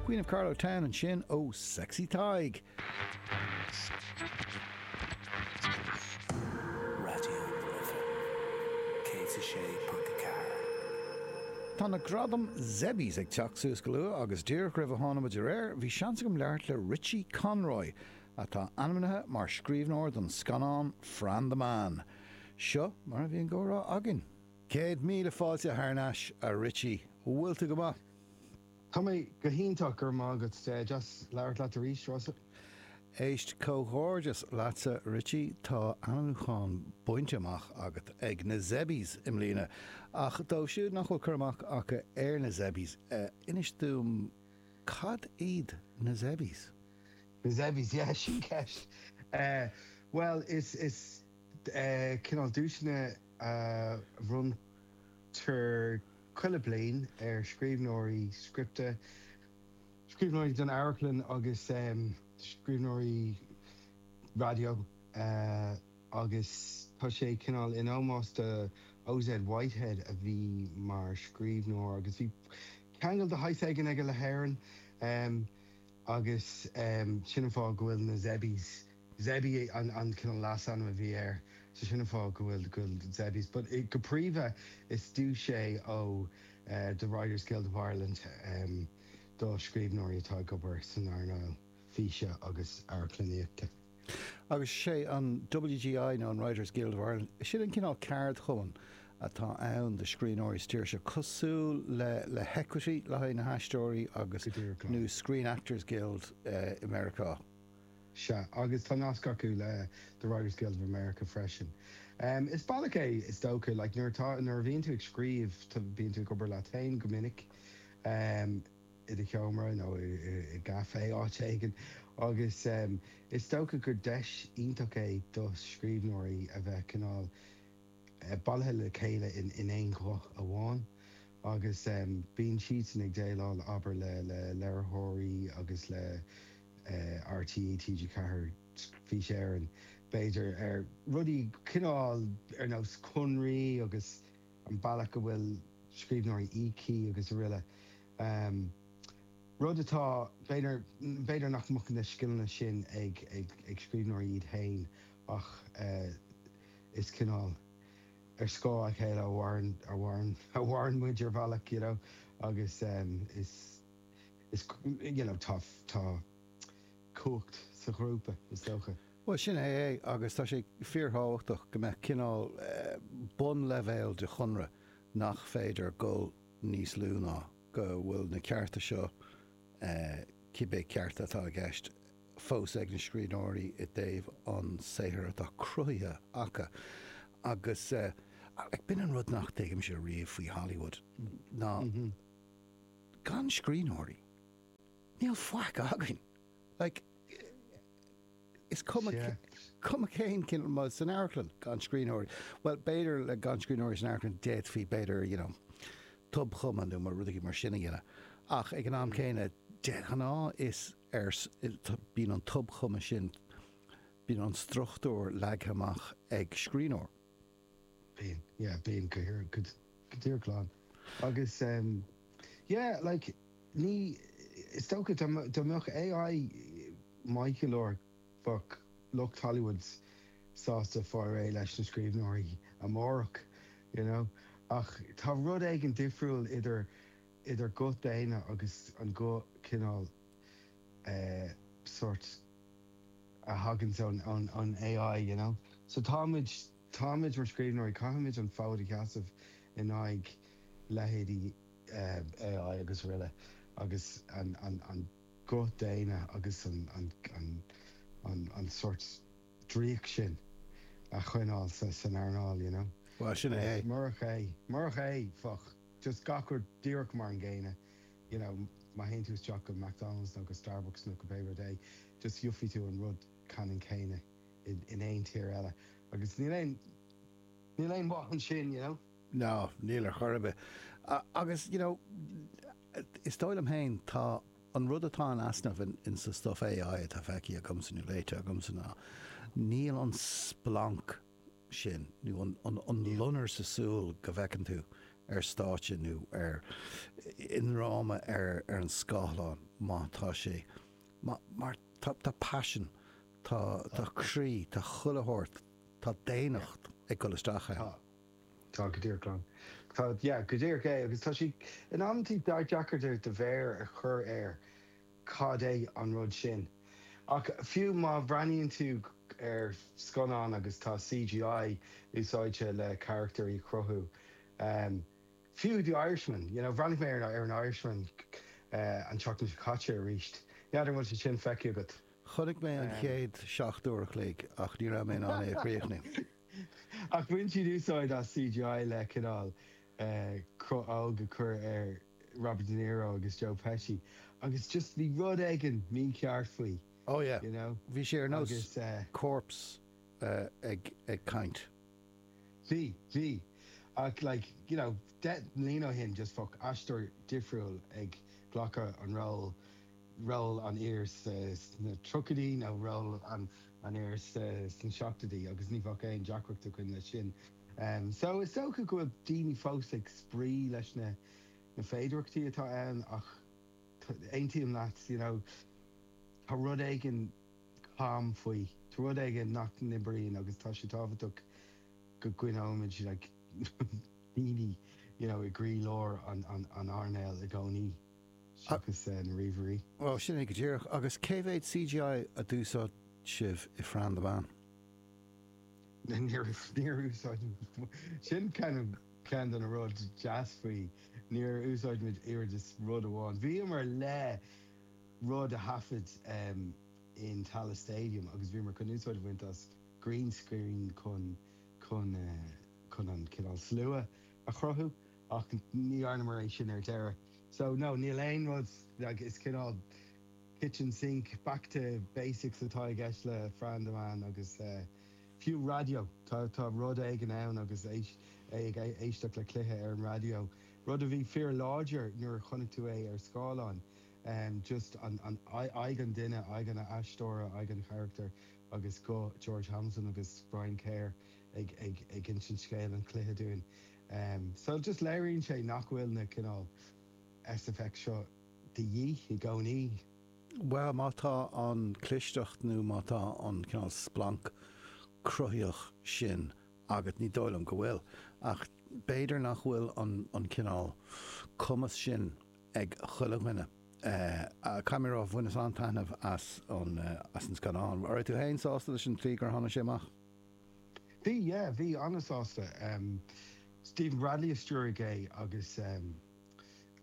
Queen of Carlow Town and sin ó Sexy Tig. Tá na gradam Zebbies ag teach suas go luath agus díreach raibh a tháinig muid ar air, bhí seansa go leart le Richie Conroy a tá animathe mar scríbhneoir don scanán Fran the Man. Seo mar a bhíon górá agin. 100,000 fáilte tharnais a Richie. Bhfuilta go ba? Tá mé go híntaach gur mágad just leabhart leat a rís Rosa. Éist cóthórdas lása Richie tá anúcháin buinte amach agat ag na Zebbies im lína. Ach dó siúd nach bhfuil curmach acha ar na Zebbies. Inis dúm cad iad na Zebbies? Na Zebbies, yeah, sin ceist. Well, is cinál dúisina run tar cuile bliain ar scríbhneoirí scripte, scríbhneoirí don Airclan agus scríbhneoirí radio agus tá sé cinál in almost OZ Whitehead a bhí mar scríbhneoir agus bhí ceangail de haithaigen ag le héireann agus sinna fá go bhfuil na Zebbies Zebby an cinál lásan a bhí air so sinna fá go bhfuil Zebbies but go príomha is dú sé ó the Writers Guild of Ireland do scríbhneoirí atá gobar san Arnáil Físe agus Airclaíochta. Agus sé an WGI nó an Writers Guild of Ireland, sin an cinál card chuan atá ann de scríbhneoirí tíir se cosú le hecuití le haid na haistóirí agus nó Screen Actors Guild America. Se, agus tá nasca acu le the Writers Guild of America freisin. Is bailach é is dócha, like, nuair bhíonn tú ag scríomh tá bíonn tú gobar le tain go minic I the camera no I gafe áitéigen agus is stocha gur deis ionach é do scríbhneoirí a bheith cinál bailthe le chéile in éon chloch a bháin agus bíonn siad san ag déileáil aber le leirthirí agus le RTE TG4 fí séar an beidir ar rudí cinál ar nós chunraí agus an bailach go bhfuil scríbhneoirí ící agus a riile Rud atá beidir nach muchan na skillna sin ag scríbhneoirí iad hain ach is cinál ar scó a chéile a bhhain muidir bhealach, you know, agus is you know, tá cúcht sa grúpa is dócha. Well, sin é agus tá sé fíortháchtach go mbeidh cinál bun levéil de chunra nach féidir go níos lú ná go bhfuil na cearta seo cibé cearta atá gceist fós ag na scríbhneoirí I dtaobh an saothar atá cruithe acha agus ag bin an rud nach tuigim sé riamh faoi Hollywood ná gan scríbhneoirí níl fuaic agan like is cum a céin cin má san Airclan gan scríbhneoirí well beidir le gan scríbhneoirí san Airclan déit fhí beidir you know tub chumanú mar rudaí mar sinna gine ach ag an am céine dechaná is bín an tub chuma sin bín an struchtúir leaghamach ag scríbhneoir. Bíon go dtíorchláán agus like ní is tócha domach AI Michael fuck Lucht Hollywoods sásta far é leis na scríbhneoirí amórach, you know, ach tá rud ag an difriúil idir go déine agus an go cinál sort a hagans on AI, you know. So táid mar scríbhneoirí caiimiid an fádaí cheasamh in aig lehéadí AI agus riile agus an go déine agus an sort dríoch sin a chuineáil san Arnáil, you know. Well, sin é. Marach é fach just gachar díreach mar an ggéine, you know, má haon tús teach go McDonald's nó go Starbucks nó go Paper Day, just dheofaí tú an rud canan céine in éon tír eile. Agus níl éon bhain sin, you know? No, níl ar chorbe. Agus, you know, is dóil am hain tá an rud atá an asnamh in sa stuff AI atá feici a gumsanú léite a gumsan ná. Níl an splank sin, nu an lunar sa súl go bhecin tú státe nó inráma an scáláin má tá sé mar tá passion tá crí tá chulathirt tá déanacht ag go isteach Tá go dtíorlán. Tá go dtíor é agus tá si an amtí deardeachar de bhéir a chur cad é an rud sin. Ach fiú má bhraíonn tú sconán agus tá CGI úsáidte le characterí crothú. Fiú the Irishman, bhranig mé ar an Irishman an teachtain se caite a ríist. Neadidir mu sin feici agat. Chunig mé an chéad 7 lé ach ní ra mé an éríochna. Ach bhain siad úsáid a CGI le cinál ága chur Robert De Niro agus Joe Pesci. Agus just bhí rud aigen mí ceart faoi. Oh yeah. Bhí sé ar nós corpse ag caint. Bhí. Ach de líno hin just fuck astor difriúil ag ghlacha an roll an ears na trucadí nó roll an ears san seachtaí agus ní bhac éon deacrachta chuin le sin. So is socha go daoine fós ag sprí leis na féidirachtaí atá ann ach aontíam leat, tá rud aigen calm faoi, tá rud aigen nach nibrín agus tá sé táhaach go gcuineáid le daoine i grí lór an airnéil i gcónaí agus na riomhairí. Well, sin ag go dtíoch agus céhhéad CGI a dúsá sibh i Fran de Ban. Níor úsáid sin cean an a rud jazz faoi níor úsáid mid ar just rud amháin. Bhí mar le rud a hafid in Tallaght Stadium agus bhí mar chun úsáid bhaint as green screen chun an cinál slua a chrothú ach ní arna éis sin ar deire. So no, níl aon rud is cinál kitchen sink back to basics atá ag eis le Fran de Man agus fiú radio tá rud aigen ann agus éisteach le cluthe ar an radio. Rud a bhí fear láidir nuair chunig tú ar scáláin. Just an aigen duine aigen a astóra aigen character agus go George Hamilton agus Brian Kerr ag in sin scéil an cluthe dúin. So just léiríonn sé nachhfuil na cinál SFX seo de dhí I gcónaí. Well, mátá an clisteach nó mátá an cinál splank cruthíoch sin agat ní dóilm go bhfuil ach béidir nach bhfuil an cinál cumas sin ag chuileghmine. Camerá bhuinas antainmh as an scanán. Ar tú hain sásta leis an trígur hána séach? Bhí anásásta. Stephen Bradley is stúrigé agus